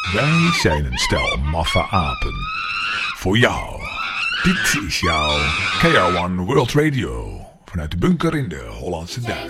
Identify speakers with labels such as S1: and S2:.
S1: Wij zijn een stel maffe apen. Voor jou. Dit is jouw KR1 World Radio. Vanuit de bunker in de Hollandse Duinen.